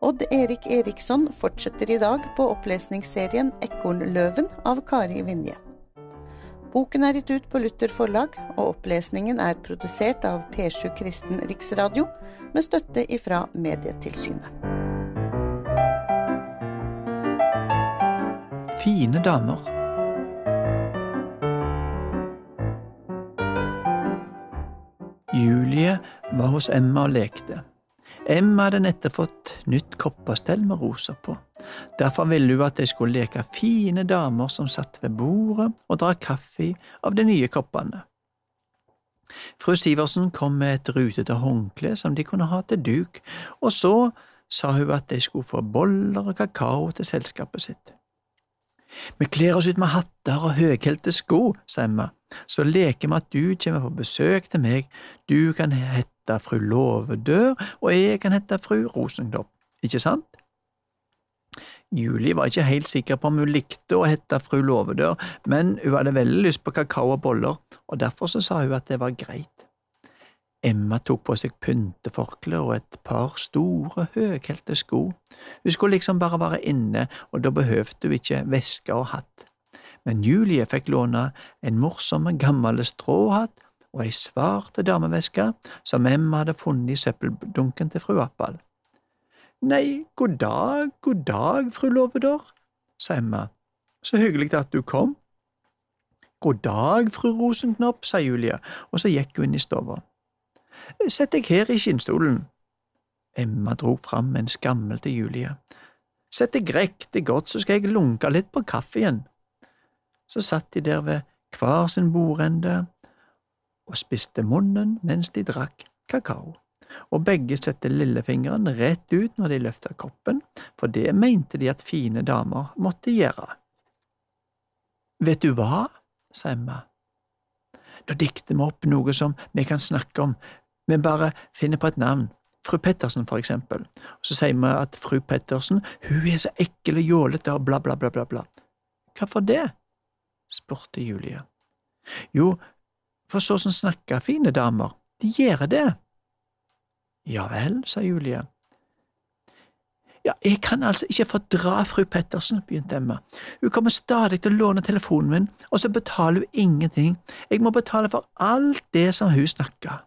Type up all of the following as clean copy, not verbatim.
Odd Erik Eriksson fortsetter i dag på opplesningsserien Ekornløven av Kari Vinje. Boken er gitt ut på Luther forlag, og opplesningen er produsert av P7 Kristen Riksradio med støtte ifra Medietilsynet. Fine damer. Julie var hos Emma og lekte. Emma hadde nettopp fått nytt koppastell med rosa på. Derfor ville hun at de skulle leke fine damer som satt ved bordet og drakk kaffe av de nye koppene. Fru Sivertsen kom med et rutete håndkle som de kunne ha til duk, og så sa hun at de skulle få boller og kakao til selskapet sitt. Vi kler oss ut med hatter og høyhælte sko, sa Emma, så leker vi at du kommer på besøk til meg. Du kan hette fru Låvedør, og jeg kan hette fru Rosenknopp, ikke sant? Julie var ikke helt sikker på om hun likte å hette fru Låvedør, men hun hadde veldig lyst på kakao og boller, og derfor så sa hun at det var greit. Emma tok på seg pynteforkle og et par store, høyhælte sko. Hun skulle liksom bare være inne, og da behøvde hun ikke veske og hatt. Men Julie fikk låne en morsom, gammel stråhatt og ei svarte dameveske som Emma hadde funnet i søppeldunken til fru Appal. Nei, god dag, fru Låvedør, sa Emma. Så hyggelig at du kom. God dag, fru Rosenknopp, sa Julie, og så gikk hun inn i stova. Sett deg her i skinnstolen. Emma dro fram en skammel til Julie. Sett deg riktig godt, så skal jeg lunke litt på kaffen. Så satt de der ved hver sin bordende og spiste munnen mens de drakk kakao, og begge sette lillefingeren rett ut når de løftet koppen, for det mente de at fine damer måtte gjøre. Vet du hva, sa Emma. Da dikter vi opp noe som vi kan snakke om, vi bare finner på et navn, fru Pettersen for eksempel, og så sier vi at fru Pettersen, hun er så ekkel og jålete og bla bla bla bla bla. Hva for det? Spurte Julie. Jo, for så som snakker fine damer, de gjør det. Ja vel, sa Julie. Ja, jeg kan altså ikke fordra fru Pettersen, begynte Emma. Hun kommer stadig til å låne telefonen min, og så betaler hun ingenting. Jeg må betale for alt det som hun snakker.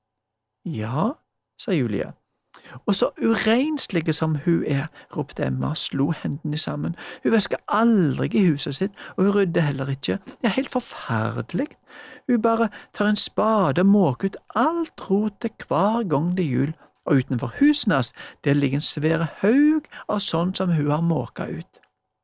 Ja, sa Julie. Og så urenslige som hun er, ropte Emma og slo hendene sammen. Hun vasker aldri i huset sitt, og hun rydder heller ikke. Det er helt forferdelig. Hun bare tar en spade og måker ut alt rotet hver gang det er jul, og utenfor husen hans, der ligger en svær haug av sånt som hun har måket ut.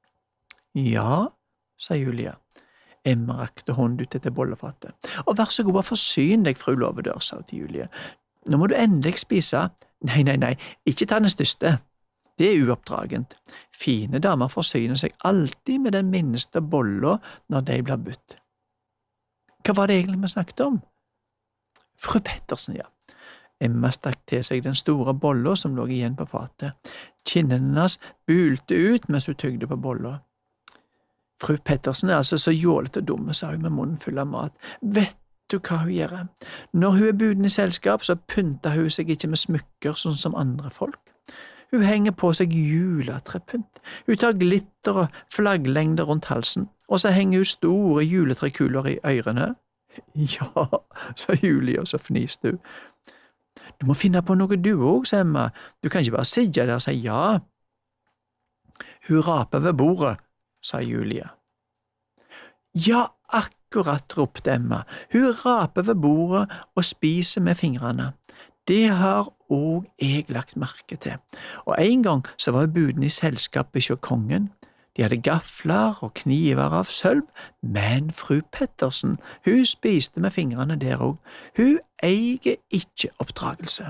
Ja, sa Julie. Emma rakte hånden ut etter bollefatet. Og vær så god og forsyn deg, fru Låvedør, sa hun til Julie. Nå må du endelig spise. Nei, ikke ta den største. Det er uoppdragent. Fine damer forsyner seg alltid med den minste bolla når de blir budt. Hva var det egentlig vi snakket om? Fru Pettersen, ja. Emma stakk til seg den store bolla som lå igjen på fatet. Kinnene hennes bulte ut mens hun tygde på bolla. Fru Pettersen er altså så jålete og dumme, sa hun med munnen full av mat. Vet du hva hun gjør? Når hun er buden i selskap, så pynter hun seg ikke med smykker sånn som andre folk. Hun henger på seg juletrepynt. Hun tar glitter og flagglengder rundt halsen, og så henger hun store juletrekuler i ørene. Ja, sa Julie, og så fniste hun. Du må finne på noe du også, sa Emma. Du kan ikke bare sitte der og si ja. Hun raper ved bordet, sa Julie. Ja, akkurat, ropte Emma. Hun raper ved bordet og spiser med fingrene. Det har også jeg lagt merke til. Og en gang så var buden i selskapet hos kongen. De hadde gafler og kniver av sølv, men fru Pettersen, hun spiste med fingrene der også. Hun eier ikke oppdragelse.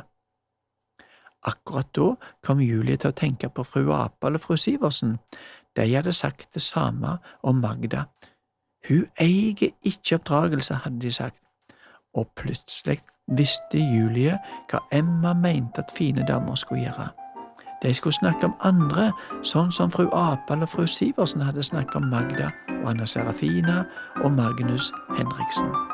Akkurat da kom Julie til å tenke på fru Apal og fru Sivertsen. De hadde sagt det samme om Magda. Hun eier ikke oppdragelse, hadde de sagt. Og plutselig visste Julie hva Emma mente at fine damer skulle gjøre. De skulle snakke om andre, sånn som fru Apal og fru Sivertsen hadde snakket om Magda og Anna Serafina og Magnus Henriksen.